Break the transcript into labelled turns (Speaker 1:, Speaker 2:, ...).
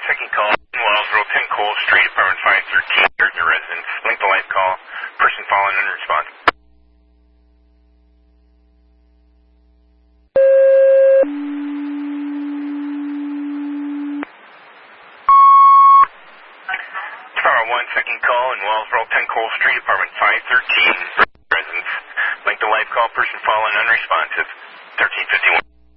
Speaker 1: second call. Wellsville, 10 Cole Street, apartment 513. Gardner residence. Link the life call. Person fallen unresponsive. Tower 1, second call in Wellsville, 10 Cole Street, apartment 513. Residence. Link the life call. Person fallen unresponsive. 1351.